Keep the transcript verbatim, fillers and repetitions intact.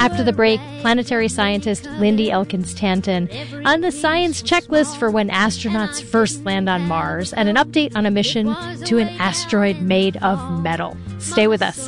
After the break, planetary scientist Lindy Elkins Tanton on the science checklist for when astronauts first land on Mars, and an update on a mission to an asteroid made of metal. Stay with us.